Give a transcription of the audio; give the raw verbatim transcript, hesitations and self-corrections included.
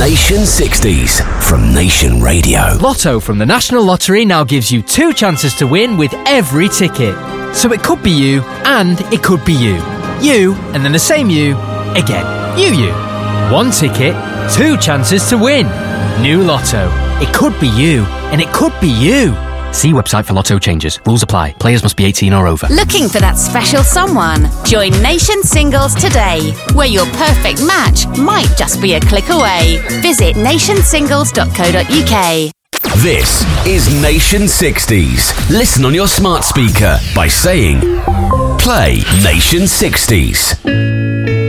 Nation sixties from Nation Radio. Lotto from the National Lottery now gives you two chances to win with every ticket. So it could be you, and it could be you. You, and then the same you, again. You, you. One ticket, two chances to win. New Lotto. It could be you, and it could be you. See website for Lotto changes. Rules apply. Players must be eighteen or over. Looking for that special someone? Join Nation Singles today, where your perfect match might just be a click away. Visit nation singles dot co dot uk. This is Nation sixties. Listen on your smart speaker by saying, play Nation sixties.